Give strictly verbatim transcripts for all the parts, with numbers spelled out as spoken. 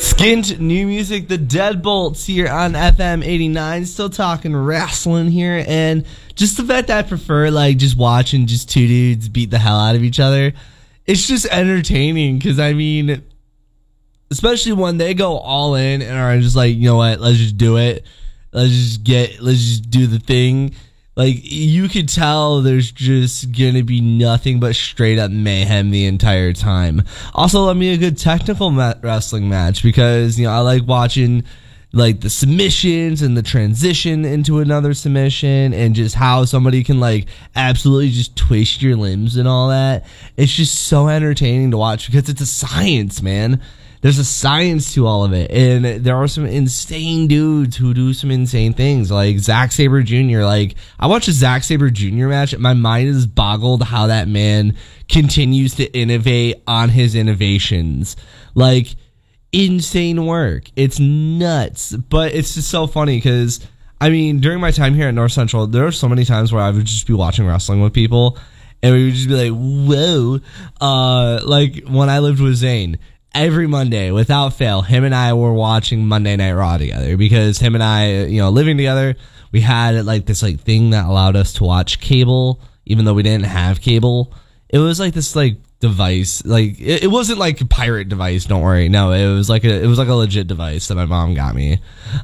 Skint, new music, the Deadbolts here on F M eighty-nine. Still talking wrestling here, and just the fact that I prefer like just watching just two dudes beat the hell out of each other. It's just entertaining because I mean, especially when they go all in and are just like, you know what, let's just do it. Let's just get, let's just do the thing. Like, you could tell there's just gonna be nothing but straight up mayhem the entire time. Also, let me a good technical ma- wrestling match because, you know, I like watching, like, the submissions and the transition into another submission and just how somebody can, like, absolutely just twist your limbs and all that. It's just so entertaining to watch because it's a science, man. There's a science to all of it, and there are some insane dudes who do some insane things, like Zack Sabre Junior Like, I watched a Zack Sabre Junior match, and my mind is boggled how that man continues to innovate on his innovations. Like, insane work. It's nuts, but it's just so funny because, I mean, during my time here at North Central, there are so many times where I would just be watching wrestling with people, and we would just be like, whoa. Uh, like, when I lived with Zane, every Monday, without fail, him and I were watching Monday Night Raw together because him and I, you know, living together, we had like this like thing that allowed us to watch cable, even though we didn't have cable. It was like this like device, like it, it wasn't like a pirate device. Don't worry, no, it was like a it was like a legit device that my mom got me,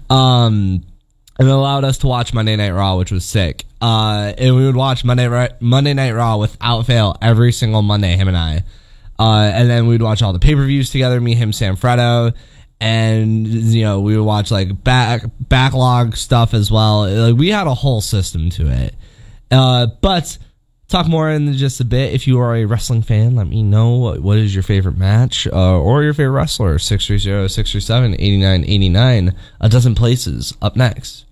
um, and it allowed us to watch Monday Night Raw, which was sick. Uh, and we would watch Monday Monday Night Raw without fail every single Monday, him and I. Uh, and then we'd watch all the pay-per-views together, me, him, Sam Fredo, and, you know, we would watch, like, back backlog stuff as well. Like, we had a whole system to it. Uh, but talk more in just a bit. If you are a wrestling fan, let me know what, what is your favorite match uh, or your favorite wrestler. six three zero, six three seven, eight nine eight nine. A dozen places up next.